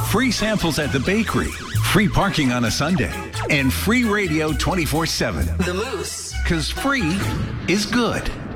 free samples at the bakery, free parking on a Sunday, and free radio 24/7. The Moose. Because free is good.